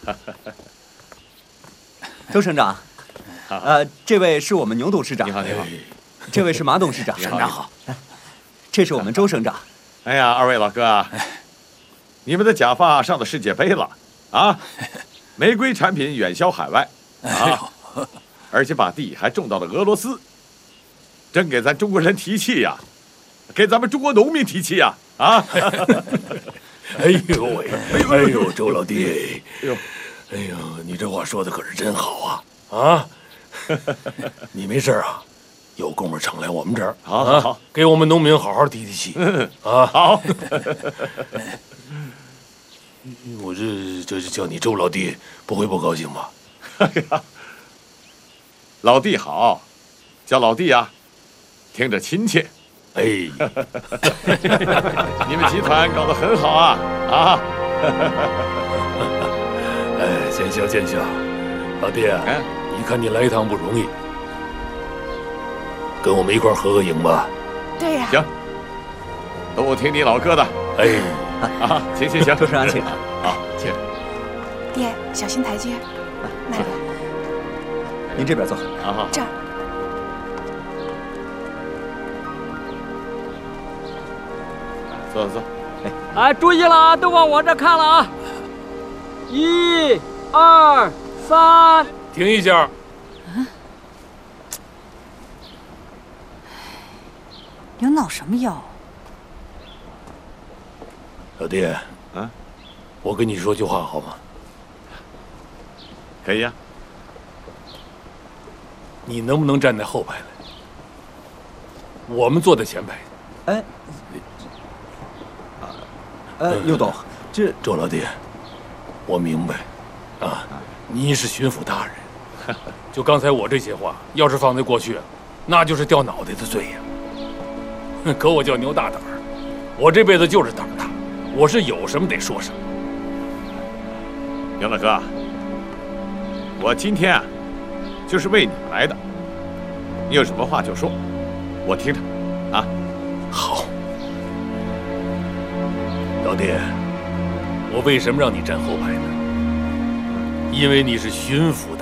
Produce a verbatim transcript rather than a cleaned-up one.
周省长，呃，这位是我们牛董事长。 你好，你好。 这位是马董事长。 省长好。 这是我们周省长。 哎呀，二位老哥啊，你们的假发上了世界杯了啊！玫瑰产品远销海外啊，而且把地还种到了俄罗斯，真给咱中国人提气呀，给咱们中国农民提气呀！啊！ 哎呦喂！哎呦，周老弟！哎呦，哎呦，你这话说的可是真好啊！啊，你没事啊？有功夫常来我们这儿， 好，好，好， 给我们农民好好提提气啊！ 好。 我这这叫你周老弟，不会不高兴吧？ 哎呀，老弟好，叫老弟啊，听着亲切。 哎， 你们集团搞得很好啊啊！ 哎，见笑见笑，老弟啊， 哎、 你看你来一趟不容易，跟我们一块儿合个影吧。 对呀、啊。 行，都听你老哥的。 哎， 啊，行行行， 周省长请。 好，请。 爹，小心台阶。慢点。 您这边坐。 好好。 这儿。 坐坐坐。 哎，哎，注意了啊，都往我这看了啊！一、二、三， 停一下。 嗯。你闹什么妖？ 老弟， 啊， 我跟你说句话好吗？ 可以呀、啊。 你能不能站在后排来？我们坐在前排。 哎。呃，刘董，这周老弟，我明白，啊，你是巡抚大人，就刚才我这些话，要是放在过去，那就是掉脑袋的罪呀。可我叫牛大胆儿，我这辈子就是胆儿大，我是有什么得说什么。 牛大哥，我今天啊，就是为你们来的，你有什么话就说，我听着，啊， 好。老弟，我为什么让你站后排呢？因为你是巡抚